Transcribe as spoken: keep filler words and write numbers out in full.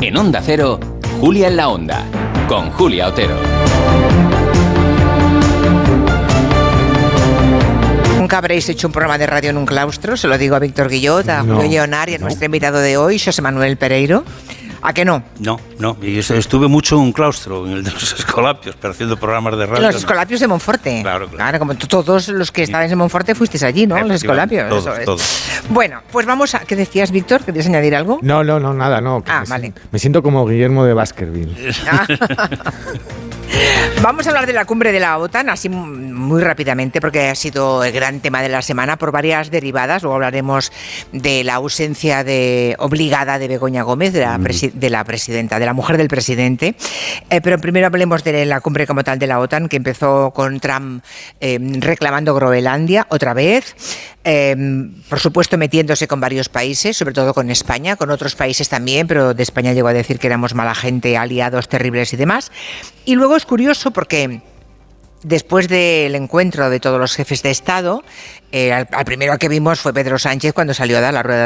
En Onda Cero, Julia en la Onda, con Julia Otero. Nunca habréis hecho un programa de radio en un claustro, se lo digo a Víctor Guillot, a No, Julio Lleonar y a no. nuestro invitado de hoy, José Manuel Pereiro. ¿A qué no? No, no. Y estuve mucho en un claustro, en el de los Escolapios, pero haciendo programas de radio. Los no. Escolapios de Monforte. Claro, claro. como t- todos los que estabais en Monforte fuisteis allí, ¿no? Los Escolapios. Todos, eso es. todos. Bueno, pues vamos a... ¿Qué decías, Víctor? ¿Querías añadir algo? No, no, no, nada, no. Ah, me, vale. siento, me siento como Guillermo de Baskerville. Ah. Vamos a hablar de la cumbre de la OTAN, así muy rápidamente, porque ha sido el gran tema de la semana por varias derivadas. Luego hablaremos de la ausencia de, obligada de Begoña Gómez, de la, presi- de la presidenta, de la mujer del presidente. Eh, pero primero hablemos de la cumbre como tal de la OTAN, que empezó con Trump eh, reclamando Groenlandia otra vez. Eh, por supuesto metiéndose con varios países, sobre todo con España, con otros países también, pero de España llegó a decir que éramos mala gente, aliados terribles y demás. Y luego es curioso porque después del encuentro de todos los jefes de Estado, eh, al, al primero que vimos fue Pedro Sánchez cuando salió a dar la rueda